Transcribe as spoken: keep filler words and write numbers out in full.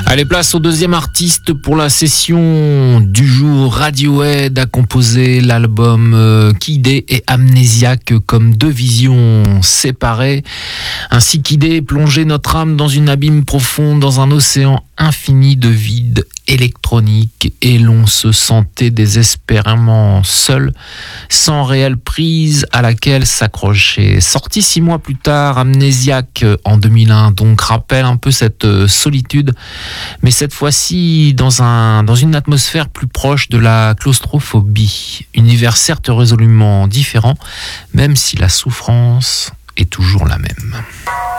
Allez, place au deuxième artiste pour la session du jour. Radiohead a composé l'album euh, Kidé et Amnésiaque comme deux visions séparées. Ainsi, Kidé plongeait notre âme dans une abîme profonde, dans un océan infini de vide électronique, et l'on se sentait désespérément seul, sans réelle prise à laquelle s'accrocher. Sorti six mois plus tard, Amnésiaque en deux mille un, donc rappelle un peu cette solitude, mais cette fois-ci dans un dans une atmosphère plus proche de la claustrophobie. Univers certes résolument différent, même si la souffrance est toujours la même.